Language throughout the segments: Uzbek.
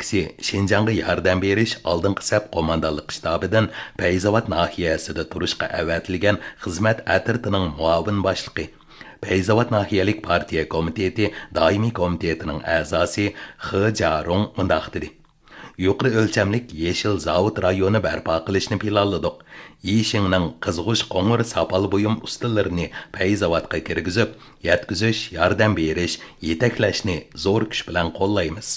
polkisi Şinjanğa yordam berish oldingi saf qo'mondonlik shtabidan Payzavod nahiyasida turishga avatilgan xizmat atritining muavin boshlig'i, Payzavod nahiyalik partiya komiteti doimiy komitetining a'zosi He Jarong mundaq dedi. Yuqori o'lchamlik yeshil zavod rayoni barpo qilishni planladik. Yishingning qizg'ish qo'ng'ir sapal buyum ustalarini Payzavodga kirgizib, yetkizish, yordam berish, yetaklashni zo'r kuch bilan qo'llaymiz.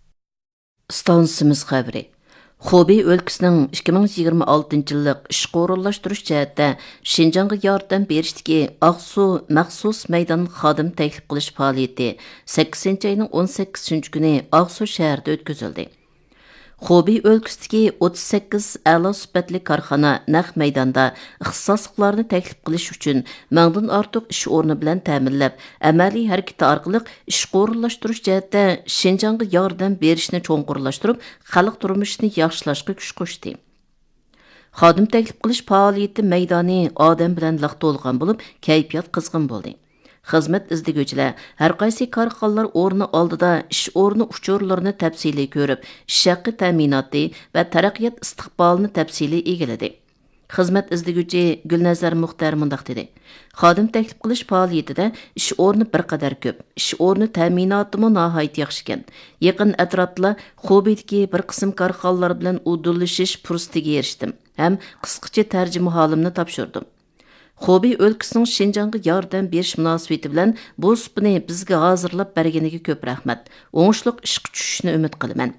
Stansimiz xabari. Xubey өлкәсенең 2026 yillik ishga o'rinlashtirish jihatda Şinjanğa yordam berishdagi Aqsu maxsus maydon xodim taklif qilish faoliyati 8-oyning 18 kuni Aqsu shahrida o'tkazildi. Xubey өлкәсидagi 38 a'lo sifatli korxona naq maydonda ixtisosliklarni taklif qilish uchun mingdan ortiq ish o'rni bilan ta'minlab, amaliy harakati orqali ishga o'rinlashtirish jihatda Şinjanğa yordam berishni cho'nqurlashtirib, xalq turmushini yaxshilashga kuch qo'shdi. Xodim taklif qilish faoliyati maydoni odam bilan liq to'lgan bo'lib, kayfiyat qizg'in bo'ldi. Xizmat izdiguvchilar har qaysi korxonalar o'rni oldida ish o'rni uchurlarini tafsiliy ko'rib, ish haqi ta'minoti va taraqqiyot istiqbolini tafsiliy egiladi. Xizmat izdiguvchi Gulnazar Muxtar mundaq dedi. Xodim taklif qilish faoliyatida ish o'rni bir qadar ko'p, ish o'rni ta'minotimi nihoyat yaxshi ekan. Yaqin atrofda Xubeydagi bir qism korxonalar bilan udullashish fursatiga erishdim. Ham qisqacha tarjima holimni topshirdim. Xubey өлкәсенең Şinjanğa yordam berish munosabati bilan bu supni bizga hozirlab berganiga ko'p rahmat. O'ngishliq ishga tushishni umid qilaman.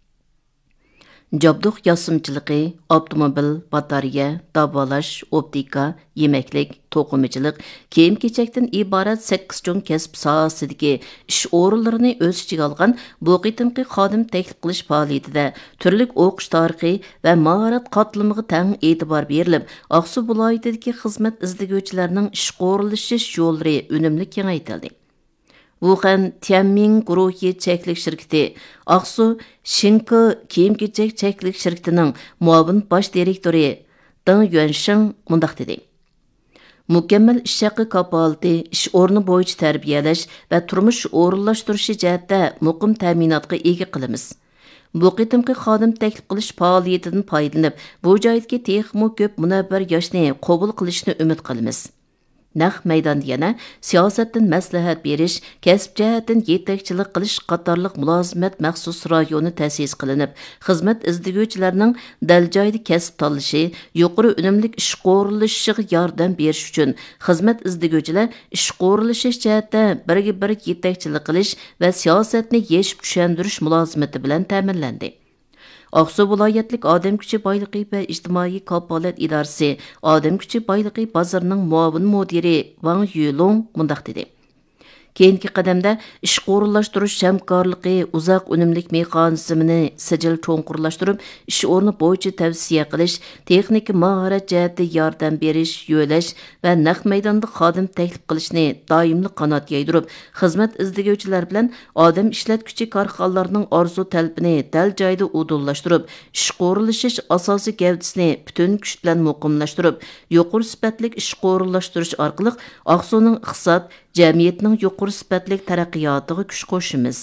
Jabduq yasimchiligi, avtomobil, batareya, davolash, optika, yemeklik, to'qimachilik, kiyim-kechakdan iborat 8 cho'ng kasb sohasidagi ish o'rinlarini o'z ichiga olgan bu qitimqi xodim taklif qilish faoliyatida turli o'qish tarixi va mahorat qatlamiga tang e'tibor berilib, Aqsu viloyatidagi xizmat izlaguvchilarning ishga o'rinlashish yo'llari unumli kengaytirildi. Wuhan Tianmin guruhi cheklik shirkati Aqsu Shinko kiyim-kechak cheklik shirkatining muavin bosh direktori Deng Yuansheng mundaq dedi. Mukammal ish haqi kapolati, ish o'rni bo'yicha tarbiyalash va turmush o'rinlashtirishi jihatda muqim ta'minotga ega qilamiz. Bu qitimqi xodim taklif qilish faoliyatidan foydalanib, bu joydagi texmo ko'p munavvar yoshni qabul qilishni umid qilamiz. Naq maydonda yana siyosatdan maslahat berish, kasb jihatdan yetakchilik qilish qatorliq mulozimat maxsus rayoni ta'sis qilinib, xizmat izdiguvchilarining dal joyda kasb tanlashi, yuqori unumlik ish qo'rilishiga yordam berish uchun xizmat izdiguvchilar ish qo'rilishish jihatda birga-bir yetakchilik qilish va siyosatni yechib tushuntirish mulozimati bilan ta'minlandi. Aqsu viloyatlik odam kuchi boyligi va ijtimoiy kafolat idorasi odam kuchi boyligi bozorining muavin mudiri Wang Yulong mundaq dedi. Keyingi qadamda ish qo'rinlashtirish hamkorligi uzoq unumlik mexanizmini sijil cho'nqurlashtirib, ish o'rni bo'yicha tavsiya qilish, texnik mahorat jihatda yordam berish, yo'lash va naq maydonda xodim taklif qilishni doimli qanot yaydirib, xizmat izlaguvchilar bilan odam ishlatguchi korxonalarning orzu talabini dal joyda udullashtirib, ish qo'rilishish asosiy gavdasini butun kuch bilan muqimlashtirib, yuqori sifatli ish qo'rinlashtirish orqali Aqsuning iqtisod jamiyatning yuqori sifatli taraqqiyotiga kuch qo'shimiz.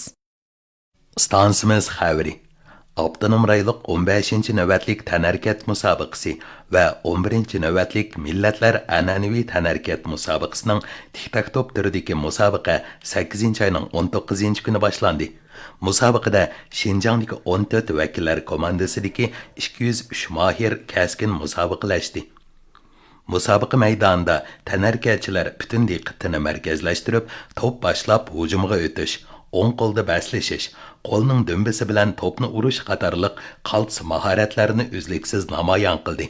Stansimiz xabari. Avtonom rayonlik 15 navbatlik tanarkat musobaqasi va 11 navbatlik millatlar an'anaviy tanarkat musobaqasining tik-tak-top turidagi musobaqa 8-oyning 19 kuni boshlandi. Musobaqada Şinjan'dagi 14 vakillar komandasidagi 203 mahir kaskin musobaqalashdi. Musobaqa maydonida tanarkachilar butun diqqatini markazlashtirib, to'p boshlab hujumga o'tish, o'ng qo'lda baslashish, qo'lning dumbisi bilan to'pni urish qatorliq qaltis mahoratlarni uzluksiz namoyon qildi.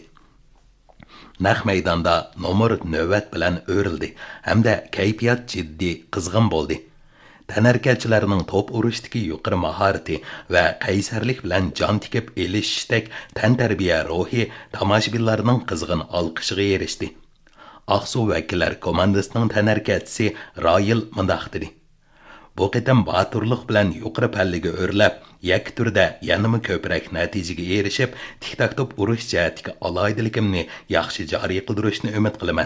Naq maydonda nomor navbat bilan o'rildi hamda kayfiyat jiddiy qizg'in bo'ldi. Tanarkachilarning to'p urishdagi yuqori mahorati va qaysarlik bilan jon tikib elishdek tantarbiya ruhi tomoshabinlarning qizg'in olqishiga erishdi. Aqsu vakillar komandasining tanarkachisi Royil mundaq dedi. Bu qitim baturlik bilan yuqori pallaga o'rlab, yak turda yanimi ko'proq natijaga erishib, tik-tak-top urish jihatiga aloyidiligimni yaxshi joriy qildirishni umid qilaman.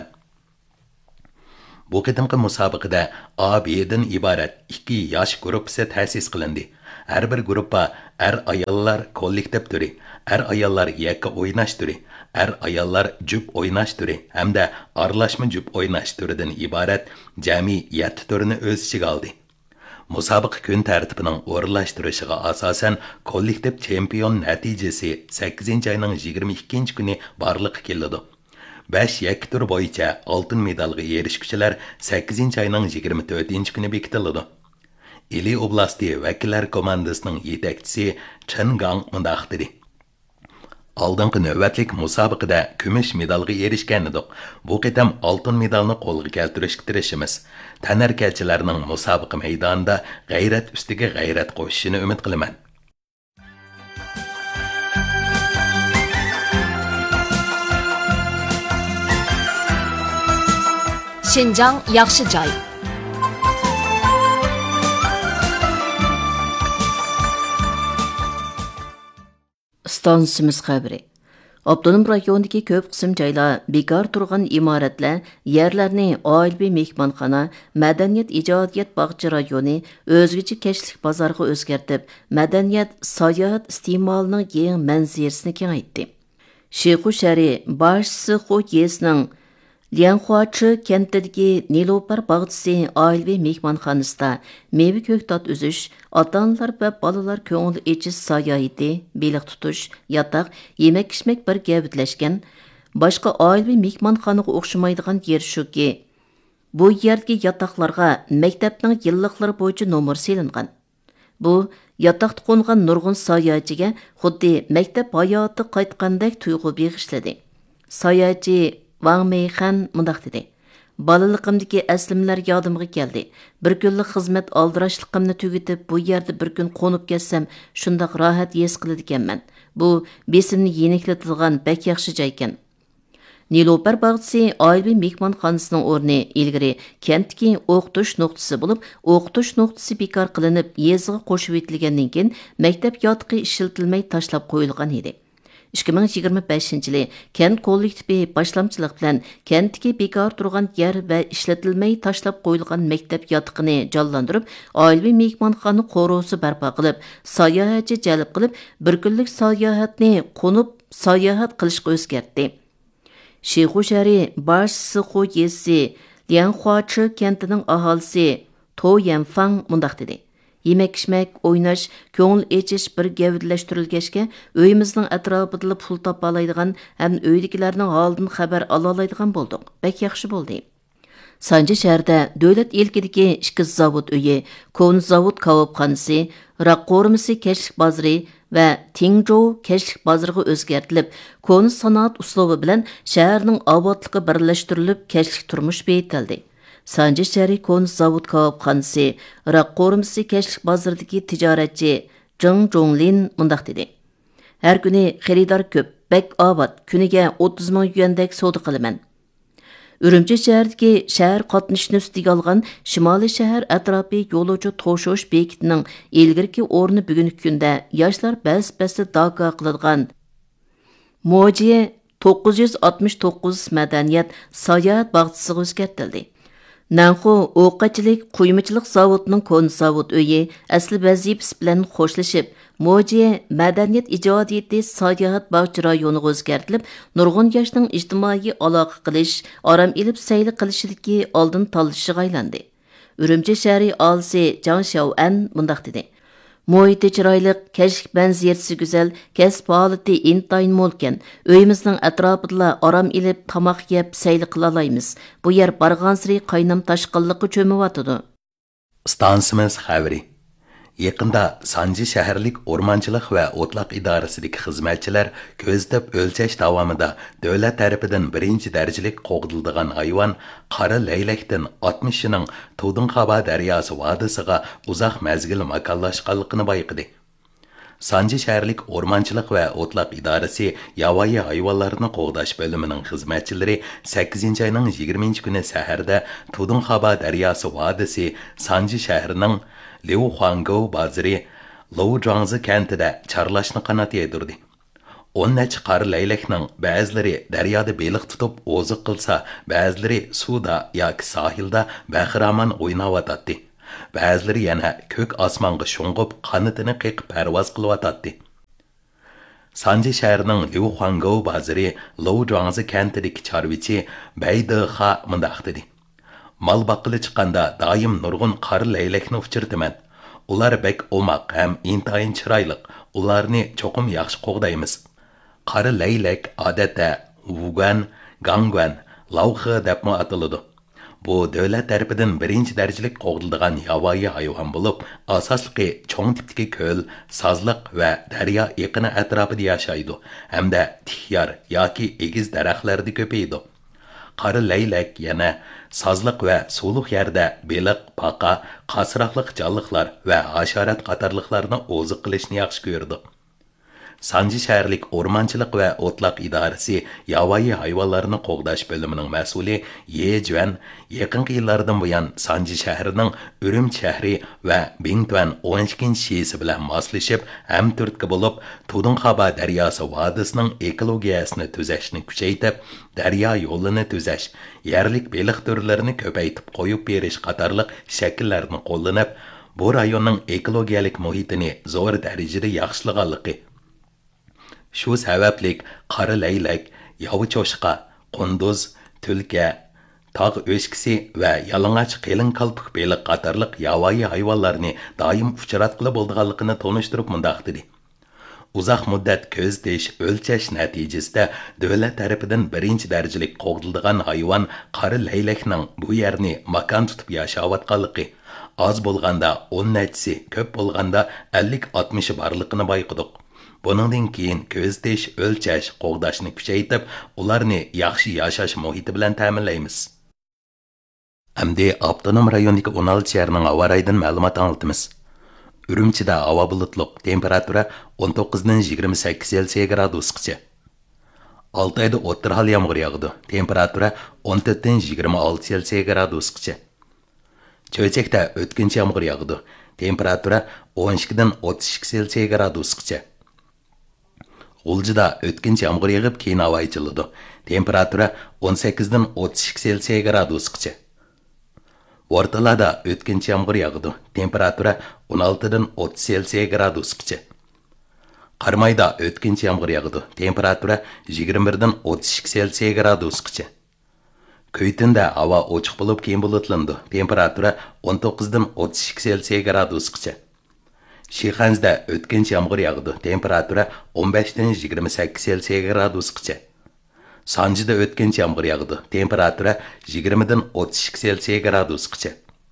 Bu qitimqi musobaqada A, B'dan iborat 2 yosh guruhi ta'sis qilindi. Her bir gruppa ayollar kollektiv türü, ayollar yakka oynash türü, ayollar jup oynash türü hamda aralashma jup oynash türüden iborat jami 7 türünü o'z ichiga oldi. Musobaqa kun tartibining o'rinlashtirishiga asosan kollektiv chempion natijasi 8 oyning 22 kuni borliqqa keladi. 5 yakka tur bo'yicha oltin medalga erishguchilar 8 oyning 24 kuni bekitiladi. Ili oblasti vakillar komandasining yetakchisi Chen Gang mundaq dedi. Aldınqı növbətlik musobaqada kumush medalga erishgan edik. Bu qitam oltin medalni qo'lga keltirishga tirishimiz. Tanarkachilarning musobaqa maydonida g'ayrat ustiga g'ayrat qo'shishini umid qilaman. Şinjan yaxshi joy. Stansimiz xəbəri. Abdunum rayonundakı köp qism joylar bekar turgan imoratlar, yerlarni oilaviy mehmonxona, madaniyat ijodiyat bog'cha rayoni o'zgacha kashlik bozorga o'zgartib, madaniyat sayohat iste'molining keng manzarasini kengaytdi. Shexu shari Başsixu yesining Lianhuachi kentidagi Nilopar bog'chasi oilaviy mehmonxonasida meva ko'ktat uzish, ota-onalar va bolalar ko'ngil echish sayohati, beliq tutish, yotoq, yemak-ichmak bir gavdlashgan. Boshqa oilaviy mehmonxonaga o'xshamaydigan yer shuki, bu yerdagi yotoqlarga maktabning yilliqlari bo'yicha nomer selingan. Bu yotoqda qo'ngan nurg'un sayohatchiga xuddi maktab hayoti qaytgandek tuyg'u beg'ishladi. Sayohatchi Wang Meixan mundaq dedi. Balaliqimdagi aslimlar yodimga keldi. Bir kunlik xizmat aldirashliqimni tugatib, bu yerda bir kun qo'nib ketsam, shundaq rohat his qiladi ekanman. Bu besimni yeniklatadigan bak yaxshi joy ekan. Nilopar bog'chasi oilaviy mehmonxonasining o'rni ilgari kentdagi o'qitish nuqtasi bo'lib, o'qitish nuqtasi bekor qilinib, yeziga qo'shib etilgandan keyin maktab yotiqi ishlatilmay tashlab qo'yilgan edi. 2025-yili kent kollektivi boshlamchilik bilan kentdagi bekor turgan yer va ishlatilmay tashlab qo'yilgan maktab yotiqini jonlantirib, oilaviy mehmonxona qo'rosi barpo qilib, sayohatchi jalb qilib, bir kunlik sayohatni qo'nib sayohat qilishga o'zgartdi. Shexu shari Başsixu yesi Lianhuachi kentining aholisi To Yanfang mundaq dedi. Yemek-içmek, oynash, ko'ngil echish bir gavdlashtirilgachga, uyimizning atrofida pul topalaydigan ham uydagilarning holidan xabar olaydigan bo'ldik. Bek yaxshi bo'ldi. Sanji shahrida davlat ilkidagi 2 zavod uyi, Kon zavod kavobxonasi, Raqqo'rimisi kashlik bozori va Tingzhou kashlik bozoriga o'zgartirilib, Kon sanoat uslubi bilan shaharning obodligi birlashtirilib, kashlik turmush beyitildi. Sanji shari Kon zavod kavobxonasi, Raqqo'rimisi kashlik bozoridagi tijoratchi Zheng Zhonglin mundaq dedi. Har kuni xaridor ko'p, bek obod, kuniga 30 ming yuandek savdo qilaman. Urumchi shahardagi shahar qatnashini ustiga olgan Shimoliy shahar atrofi yo'lovchi to'shish bekitining ilgirki o'rni bugungi kunda yoshlar bas-basi daqa qiladigan Moji 969 madaniyat sayohat bog'chasiga o'zgartirildi. Nanxu o'qachilik quymachilik zavodining kon zavod uyi asli vazifasi bilan xo'shlashib, Moji madaniyat ijodiyati sayohat bog'cha rayoniga o'zgartirilib, nurg'un yoshning ijtimoiy aloqa qilish, orom ilib sayli qilishidagi oldin tanlashiga aylandi. Urumchi shahri olisi Zhang Xiaoan mundaq dedi. Muhiti chiroyliq, kashlik manzarasi go'zal, kasb holati intayin mo'lkan. Uyimizning atrofida orom ilib, tamoq yeb, sayli qila olamiz. Bu yer barg'ansiri qaynam tashqinliqqa cho'miyotidi. Stansimiz xabari. Yaqinda Sanji shaharlik o'rmonchilik va o'tloq idorasidagi xizmatchilar ko'zlab o'lchash davomida davlat tarafidan birinchi darajalik qo'g'dildigan hayvon qora laylakdan 60 ning Tudunqaba daryosi vodisiga uzoq mazgil makonlashganligini bayqidi. Sanji shaharlik o'rmonchilik va o'tloq idorasi yovvoyi hayvonlarni qo'g'dash bo'limining xizmatchilari 8-oyning 20-kuni saharda Tudunqaba daryosi vodisi Sanji shahrining Liu Huangou bozori Louzhangzi kentida charlashni qanot yedirdi. 10 necha qari laylakning ba'zilari daryoda beliq tutib o'ziq qilsa, ba'zilari suvda yoki sohilda bahramon o'ynayotdi. Ba'zilari yana ko'k osmonga sho'ng'ib, qanotini qiqib parvoz qilyotdi. Sanji shahrining Liuhuangou bozori Louzhuangzi kentidagi chorvachi Bai Deha mundaq dedi. Mal baqqili chiqqanda doim nurg'un qari laylakni uchirtaman. Ular bek omaq ham intayin chiroyli. Ularni cho'qim yaxshi qo'g'daymiz. Qari laylak odatda Wugan, Gangguan, Lauxi deb ataladi. Bu davlat tarafidan birinchi darajalik qo'g'diladigan yovvoyi hayvon bo'lib, asosliqi cho'ng tipdagi ko'l, sozliq va daryo yaqini atrofida yashaydi hamda tixyor yoki egiz daraxtlarda ko'paydi. Qari laylak yana sozliq va suvliq yerda beliq, paqa, qasroqliq jonliqlar va hasharot qatorliqlarni o'zi qilishni yaxshi ko'rdi. Sanji shaharlik o'rmonchilik va o'tloq idorasi yovvoyi hayvonlarni qo'g'dash bo'limining mas'uli Ye Juan yaqinqi yillardan buyon Sanji shahrining Urumchi shahri va Bingtuan 12-shisi bilan moslashib, hamturtki bo'lib, Tudunxaba daryosi vodisining ekologiyasini tuzashni kuchaytirib, daryo yo'lini tuzash, yerlik beliq turlarini ko'paytib qo'yib berish qatorliq shakllarni qo'llanib, bu rayonning ekologiyalik muhitini zo'r darajada yaxshilaganligi. Shu sabablik qari laylak, yovi cho'shqa, qunduz, tulka, tog' o'shkisi va yalang'och qalin qalpoq beliq qatorliq yovvoyi hayvonlarni doim uchratqili bo'lganligini tonishtirib mundaq dedi. Uzoq muddat ko'zlash, o'lchash natijasida davlat tarafidan birinchi darajalik qo'g'diladigan hayvon qari laylakning bu yerni makon tutib yashayotganligi, oz bo'lganda 10 nachisi, ko'p bo'lganda 50-60 borligini bayqadik. Buningdan keyin ko'zlash, o'lchash, qo'g'dashni kuchaytirib, ularni yaxshi yashash muhiti bilan ta'minlaymiz. Hamda avtonom rayondagi 16 shaharning havo rayidan ma'lumot anglatamiz. Urumchida havo bulutliq, temperatura 19dan 28 Selsiya gradusgacha. Altayda o'tir hal yomg'ir yog'di, temperatura 14dan 26 Selsiya gradusgacha. Cho'chakda o'tkinchi yomg'ir yog'di, temperatura 12dan 32 Selsiya gradusgacha. G'uljida o'tkinchi yomg'ir yog'ib, keyin havo ichiladi. Temperatura 18dan 32 Selsiya gradusgacha. O'rtalada o'tkinchi yomg'ir yog'di. Temperatura 16dan 30 Selsiya gradusgacha. Qarmayda o'tkinchi yomg'ir yog'di. Temperatura 21dan 32 Selsiya gradusgacha. Kuytinda havo ochiq bo'lib, keyin bulutlandi. Temperatura 19dan 32 Selsiya gradusgacha. Shixanzda o'tkinchi yomg'ir yog'di. Temperatura 15dan 28 Selsiya gradusgacha. Sanjida o'tkinchi yomg'ir yog'di. Temperatura 20dan 32 Selsiya gradusgacha.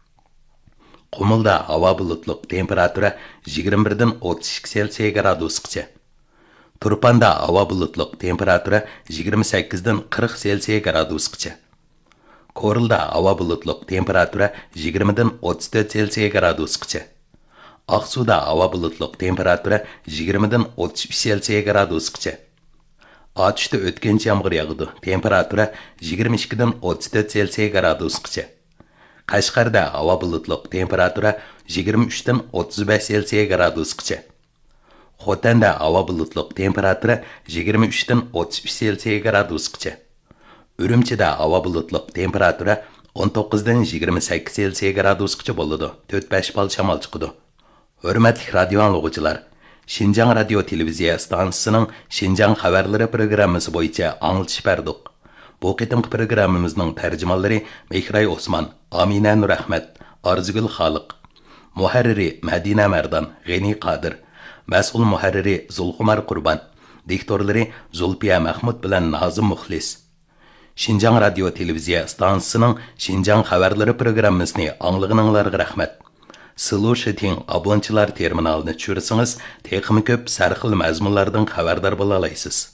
Qumulda havo bulutliq. Temperatura 21dan 32 Selsiya gradusgacha. Turpanda havo bulutliq. Temperatura 28dan 40 Selsiya gradusgacha. Korilda havo bulutliq. Temperatura 20dan 34 Selsiya gradusgacha. Aqsuda havo bulutliq, temperatura 20dan 33 Selsiya gradusgacha. Atishda o'tkinchi yomg'ir yog'di, temperatura 22dan 34 Selsiya gradusgacha. Qashqarda havo bulutliq, temperatura 23dan 35 Selsiya gradusgacha. Xotanda havo bulutliq, temperatura 23dan 33 Selsiya gradusgacha. Urumchida havo bulutliq, temperatura 19dan 28 Selsiya gradusgacha bo'ladi. 4-5 bal shamol chiqadi. Hürmetli radyo anlıqçılar, Şinjan Radio Televiziya stansiyasining Şinjan xabarlari programmasi bo'yicha anglitish berdik. Bu qitimqi programmamizning tarjimonlari Mehray Osman, Amina Nurahmat, Arzugul Xoliq, muharriri Madina Mardan, G'ani Qodir, mas'ul muharriri Zulxumar Qurban, diktorlari Zulfiya Mahmud bilan Nazim Muxlis. Şinjan Radio Televiziya stansiyasining Şinjan xabarlari programmasini anglag'ininglarga rahmat. Solution abonchilar terminalini tushirsangiz, texnik ko'p sarxil mazmunlardan xabardor bo'la olasiz.